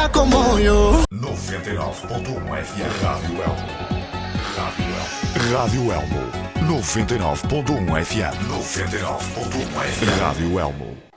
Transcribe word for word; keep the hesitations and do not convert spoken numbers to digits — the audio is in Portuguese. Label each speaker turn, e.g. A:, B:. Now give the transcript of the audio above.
A: como yo.
B: noventa e nove ponto um F M. Rádio Elmo. Rádio Elmo. Rádio Elmo. noventa e nove ponto um F M. noventa e nove ponto um F M. Rádio Elmo.